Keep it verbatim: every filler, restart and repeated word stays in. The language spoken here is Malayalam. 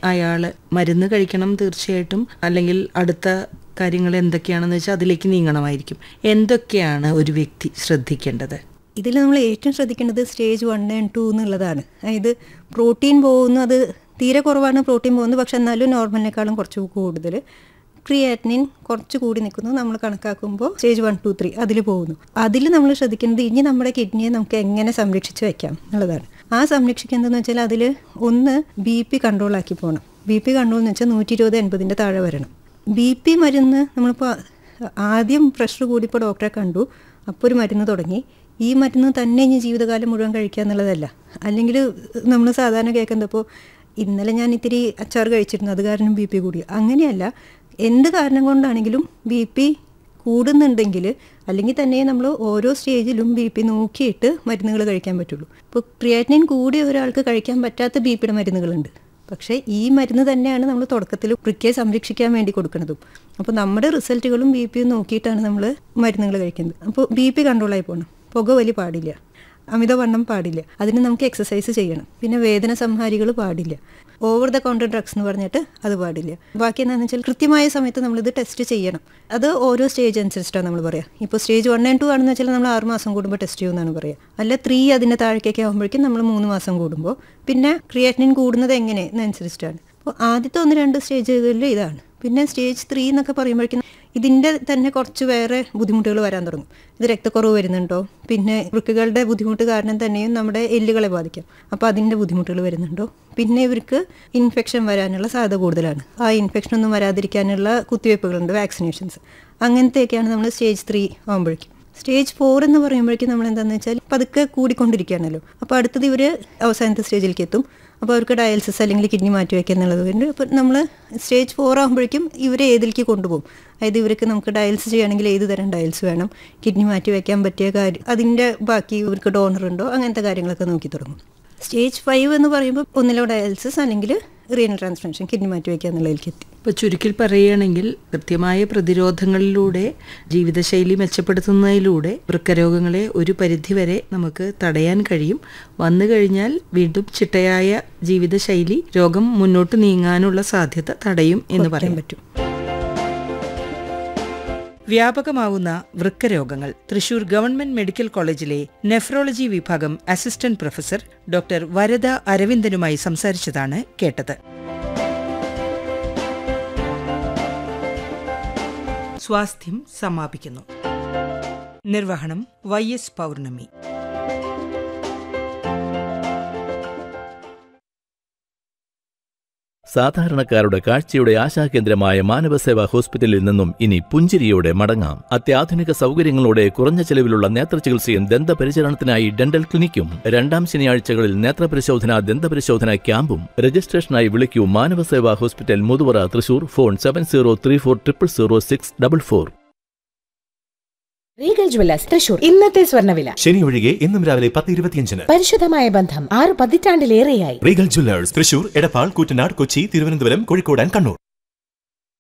അയാൾ മരുന്ന് കഴിക്കണം തീർച്ചയായിട്ടും, അല്ലെങ്കിൽ അടുത്ത കാര്യങ്ങൾ എന്തൊക്കെയാണെന്ന് വെച്ചാൽ അതിലേക്ക് നീങ്ങണമായിരിക്കും. എന്തൊക്കെയാണ് ഒരു വ്യക്തി ശ്രദ്ധിക്കേണ്ടത്? ഇതിൽ നമ്മൾ ഏറ്റവും ശ്രദ്ധിക്കേണ്ടത് സ്റ്റേജ് വൺ ആൻഡ് ടു എന്നുള്ളതാണ്. അതായത് പ്രോട്ടീൻ പോകുന്നു, അത് തീരെ കുറവാണ് പ്രോട്ടീൻ പോകുന്നത്, പക്ഷെ എന്നാലും നോർമലിനേക്കാളും കുറച്ച് കൂടുതൽ. ക്രിയാറ്റിനിൻ കുറച്ച് കൂടി നിൽക്കുന്നു, നമ്മൾ കണക്കാക്കുമ്പോൾ സ്റ്റേജ് വൺ ടു ത്രീ അതിൽ പോകുന്നു. അതിൽ നമ്മൾ ശ്രദ്ധിക്കുന്നത് ഇനി നമ്മുടെ കിഡ്നിയെ നമുക്ക് എങ്ങനെ സംരക്ഷിച്ച് വയ്ക്കാം എന്നുള്ളതാണ്. ആ സംരക്ഷിക്കുന്നതെന്ന് വെച്ചാൽ അതിൽ ഒന്ന് ബി പി കൺട്രോളാക്കി പോകണം. ബി പി കൺട്രോൾ എന്ന് വെച്ചാൽ നൂറ്റി ഇരുപത് എൺപതിൻ്റെ താഴെ വരണം. ബി പി മരുന്ന് നമ്മളിപ്പോൾ ആദ്യം പ്രഷർ കൂടിയപ്പോൾ ഡോക്ടറെ കണ്ടു, അപ്പോൾ ഒരു മരുന്ന് തുടങ്ങി. ഈ മരുന്ന് തന്നെ ഇനി ജീവിതകാലം മുഴുവൻ കഴിക്കുക എന്നുള്ളതല്ല. അല്ലെങ്കിൽ നമ്മൾ സാധാരണ കേൾക്കുന്നപ്പോൾ ഇന്നലെ ഞാൻ ഇത്തിരി അച്ചാർ കഴിച്ചിരുന്നു അത് കാരണം ബി പി കൂടി, അങ്ങനെയല്ല. എന്ത് കാരണം കൊണ്ടാണെങ്കിലും ബി പി കൂടുന്നുണ്ടെങ്കിൽ അല്ലെങ്കിൽ തന്നെ നമ്മൾ ഓരോ സ്റ്റേജിലും ബി പി നോക്കിയിട്ട് മരുന്നുകൾ കഴിക്കാൻ പറ്റുള്ളൂ. ഇപ്പോൾ ക്രിയാറ്റിനിൻ കൂടി ഒരാൾക്ക് കഴിക്കാൻ പറ്റാത്ത ബി പിയുടെ മരുന്നുകളുണ്ട്. പക്ഷേ ഈ മരുന്ന് തന്നെയാണ് നമ്മൾ തുടക്കത്തിൽ വൃക്കയെ സംരക്ഷിക്കാൻ വേണ്ടി കൊടുക്കുന്നതും. അപ്പോൾ നമ്മുടെ റിസൾട്ടുകളും ബി പിയും നോക്കിയിട്ടാണ് നമ്മൾ മരുന്നുകൾ കഴിക്കുന്നത്. അപ്പോൾ ബി പി കൺട്രോളായി പോകണം. പുക വലി പാടില്ല, അമിതവണ്ണം പാടില്ല, അതിന് നമുക്ക് എക്സസൈസ് ചെയ്യണം. പിന്നെ വേദന സംഹാരികൾ പാടില്ല, ഓവർ ദ കൗണ്ടർ ഡ്രഗ്സ് എന്ന് പറഞ്ഞിട്ട് അത് പാടില്ല. ബാക്കി എന്താണെന്ന് വെച്ചാൽ കൃത്യമായ സമയത്ത് നമ്മളിത് ടെസ്റ്റ് ചെയ്യണം. അത് ഓരോ സ്റ്റേജ് അനുസരിച്ചിട്ടാണ് നമ്മൾ പറയുക. ഇപ്പോൾ സ്റ്റേജ് വൺ ആൻഡ് ടു ആണെന്ന് വെച്ചാൽ നമ്മൾ ആറ് മാസം കൂടുമ്പോൾ ടെസ്റ്റ് ചെയ്യുമെന്നാണ് പറയുക. അല്ല ത്രീ അതിൻ്റെ താഴേക്കൊക്കെ ആകുമ്പോഴേക്കും നമ്മൾ മൂന്ന് മാസം കൂടുമ്പോൾ. പിന്നെ ക്രിയാറ്റിനിൻ കൂടുന്നത് എങ്ങനെ എന്നനുസരിച്ചിട്ടാണ്. അപ്പോൾ ആദ്യത്തെ ഒന്ന് രണ്ട് സ്റ്റേജുകളിൽ ഇതാണ്. പിന്നെ സ്റ്റേജ് ത്രീ എന്നൊക്കെ പറയുമ്പോഴേക്കും ഇതിൻ്റെ തന്നെ കുറച്ച് വേറെ ബുദ്ധിമുട്ടുകൾ വരാൻ തുടങ്ങും. ഇത് രക്തക്കുറവ് വരുന്നുണ്ടോ, പിന്നെ വൃക്കകളുടെ ബുദ്ധിമുട്ട് കാരണം തന്നെയും നമ്മുടെ എല്ലുകളെ ബാധിക്കാം, അപ്പോൾ അതിൻ്റെ ബുദ്ധിമുട്ടുകൾ വരുന്നുണ്ടോ, പിന്നെ ഇവർക്ക് ഇൻഫെക്ഷൻ വരാനുള്ള സാധ്യത കൂടുതലാണ്. ആ ഇൻഫെക്ഷൻ ഒന്നും വരാതിരിക്കാനുള്ള കുത്തിവയ്പ്പുകളുണ്ട്, വാക്സിനേഷൻസ്, അങ്ങനത്തെയൊക്കെയാണ് നമ്മൾ സ്റ്റേജ് ത്രീ ആകുമ്പോഴേക്കും. സ്റ്റേജ് ഫോർ എന്ന് പറയുമ്പോഴേക്കും നമ്മൾ എന്താണെന്ന് വെച്ചാൽ പതുക്കെ കൂടിക്കൊണ്ടിരിക്കുകയാണല്ലോ. അപ്പോൾ അടുത്തത് ഇവർ അവസാനത്തെ സ്റ്റേജിലേക്ക് എത്തും. അപ്പോൾ അവർക്ക് ഡയാലിസിസ് അല്ലെങ്കിൽ കിഡ്നി മാറ്റി വയ്ക്കുക എന്നുള്ളത് കൊണ്ട് അപ്പോൾ നമ്മൾ സ്റ്റേജ് ഫോർ ആകുമ്പോഴേക്കും ഇവരെ ഏതിലേക്ക് കൊണ്ടുപോകും. അതായത് ഇവർക്ക് നമുക്ക് ഡയാലിസിസ് ചെയ്യുകയാണെങ്കിൽ ഏത് തരം ഡയാലിസിസ് വേണം, കിഡ്നി മാറ്റി വയ്ക്കാൻ പറ്റിയ കാര്യം, അതിൻ്റെ ബാക്കി ഇവർക്ക് ഡോണർ ഉണ്ടോ, അങ്ങനത്തെ കാര്യങ്ങളൊക്കെ നോക്കി തുടങ്ങും. സ്റ്റേജ് ഫൈവ് എന്ന് പറയുമ്പോൾ ഒന്നിലോ ഡയാലിസിസ് അല്ലെങ്കിൽ റീനൽ ട്രാൻസ്പ്ലാന്റേഷൻ, കിഡ്നി മാറ്റി വയ്ക്കുക എന്നുള്ളതിലേക്ക് എത്തി. ഇപ്പോൾ ചുരുക്കിൽ പറയുകയാണെങ്കിൽ കൃത്യമായ പ്രതിരോധങ്ങളിലൂടെ ജീവിതശൈലി മെച്ചപ്പെടുത്തുന്നതിലൂടെ വൃക്കരോഗങ്ങളെ ഒരു പരിധിവരെ നമുക്ക് തടയാൻ കഴിയും. വന്നു കഴിഞ്ഞാൽ വീണ്ടും ചിട്ടയായ ജീവിതശൈലി രോഗം മുന്നോട്ട് നീങ്ങാനുള്ള സാധ്യത തടയും എന്ന് പറയാൻ പറ്റും. വ്യാപകമാവുന്ന വൃക്കരോഗങ്ങൾ. തൃശൂർ ഗവൺമെന്റ് മെഡിക്കൽ കോളേജിലെ നെഫ്രോളജി വിഭാഗം അസിസ്റ്റന്റ് പ്രൊഫസർ ഡോക്ടർ വരദ അരവിന്ദനുമായി സംസാരിച്ചതാണ് കേട്ടത്. സ്വാസ്ഥ്യം സമാപിക്കുന്നു. നിർവഹണം വൈ എസ് പൗർണമി. സാധാരണക്കാരുടെ കാഴ്ചയുടെ ആശാകേന്ദ്രമായ മാനവസേവാ ഹോസ്പിറ്റലിൽ നിന്നും ഇനി പുഞ്ചിരിയോടെ മടങ്ങാം. അത്യാധുനിക സൗകര്യങ്ങളോടെ കുറഞ്ഞ ചെലവിലുള്ള നേത്രചികിത്സയും ദന്തപരിചരണത്തിനായി ഡെന്റൽ ക്ലിനിക്കും. രണ്ടാം ശനിയാഴ്ചകളിൽ നേത്രപരിശോധന, ദന്തപരിശോധന ക്യാമ്പും. രജിസ്ട്രേഷനായി വിളിക്കൂ Manavaseva hospital, Muthuvara, Thrissur. Phone seven zero three four triple zero six double four. Regal Jewellers Thrissur. ഇന്നത്തെ സ്വർണ്ണവില ശനി ഒഴികെ ഇന്നും രാവിലെ പത്ത് ഇരുപത്തിയഞ്ചിന്. പരിശുദ്ധമായ ബന്ധം ആറ് പതിറ്റാണ്ടിലേറെയായി. Regal Jewellers Thrissur, Edappal, Koottanad, Kochi, Thiruvananthapuram, Kozhikode and Kannur.